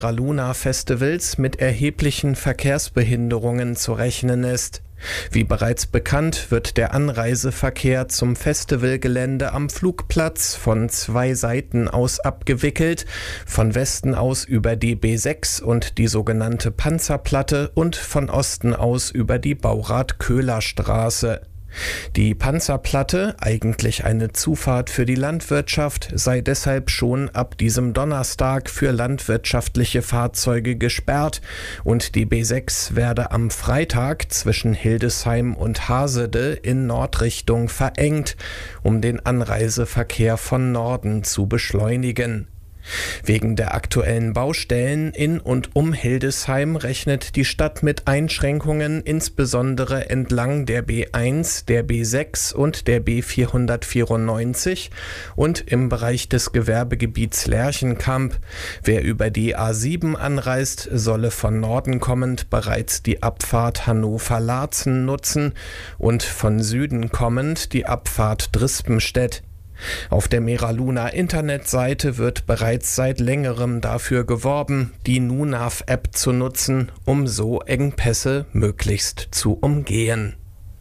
Luna-Festivals mit erheblichen Verkehrsbehinderungen zu rechnen ist. Wie bereits bekannt, wird der Anreiseverkehr zum Festivalgelände am Flugplatz von 2 Seiten aus abgewickelt, von Westen aus über die B6 und die sogenannte Panzerplatte und von Osten aus über die Baurath-Köhler-Straße. Die Panzerplatte, eigentlich eine Zufahrt für die Landwirtschaft, sei deshalb schon ab diesem Donnerstag für landwirtschaftliche Fahrzeuge gesperrt und die B6 werde am Freitag zwischen Hildesheim und Hasede in Nordrichtung verengt, um den Anreiseverkehr von Norden zu beschleunigen. Wegen der aktuellen Baustellen in und um Hildesheim rechnet die Stadt mit Einschränkungen, insbesondere entlang der B1, der B6 und der B494 und im Bereich des Gewerbegebiets Lerchenkamp. Wer über die A7 anreist, solle von Norden kommend bereits die Abfahrt Hannover-Laatzen nutzen und von Süden kommend die Abfahrt Drispenstedt. Auf der Mera-Luna-Internetseite wird bereits seit längerem dafür geworben, die NUNAV-App zu nutzen, um so Engpässe möglichst zu umgehen.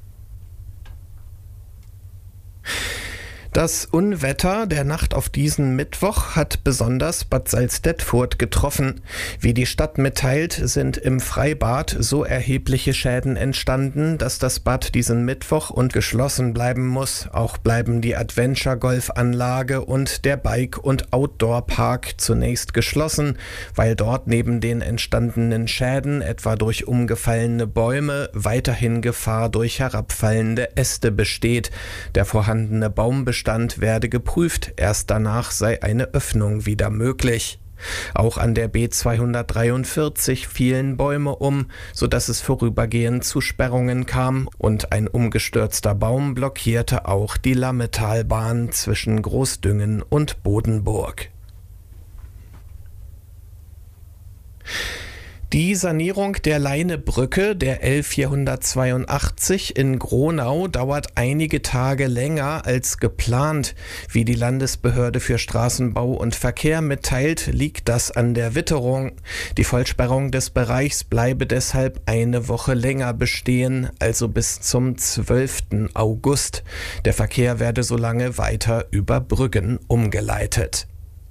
Das Unwetter der Nacht auf diesen Mittwoch hat besonders Bad Salzdetfurth getroffen. Wie die Stadt mitteilt, sind im Freibad so erhebliche Schäden entstanden, dass das Bad diesen Mittwoch und geschlossen bleiben muss. Auch bleiben die Adventure-Golf-Anlage und der Bike- und Outdoor-Park zunächst geschlossen, weil dort neben den entstandenen Schäden, etwa durch umgefallene Bäume, weiterhin Gefahr durch herabfallende Äste besteht. Der vorhandene Baumbestand werde geprüft, erst danach sei eine Öffnung wieder möglich. Auch an der B243 fielen Bäume um, sodass es vorübergehend zu Sperrungen kam und ein umgestürzter Baum blockierte auch die Lammetalbahn zwischen Großdüngen und Bodenburg. Die Sanierung der Leinebrücke der L482 in Gronau dauert einige Tage länger als geplant. Wie die Landesbehörde für Straßenbau und Verkehr mitteilt, liegt das an der Witterung. Die Vollsperrung des Bereichs bleibe deshalb eine Woche länger bestehen, also bis zum 12. August. Der Verkehr werde so lange weiter über Brüggen umgeleitet.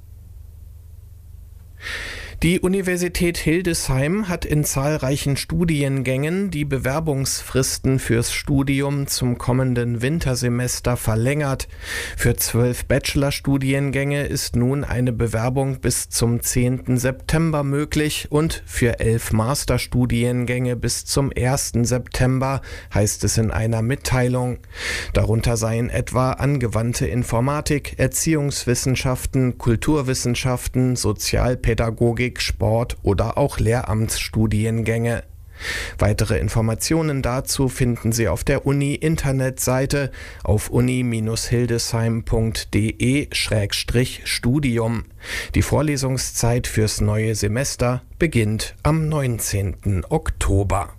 Die Universität Hildesheim hat in zahlreichen Studiengängen die Bewerbungsfristen fürs Studium zum kommenden Wintersemester verlängert. Für 12 Bachelorstudiengänge ist nun eine Bewerbung bis zum 10. September möglich und für 11 Masterstudiengänge bis zum 1. September, heißt es in einer Mitteilung. Darunter seien etwa angewandte Informatik, Erziehungswissenschaften, Kulturwissenschaften, Sozialpädagogik, Sport oder auch Lehramtsstudiengänge. Weitere Informationen dazu finden Sie auf der Uni-Internetseite auf uni-hildesheim.de/studium. Die Vorlesungszeit fürs neue Semester beginnt am 19. Oktober.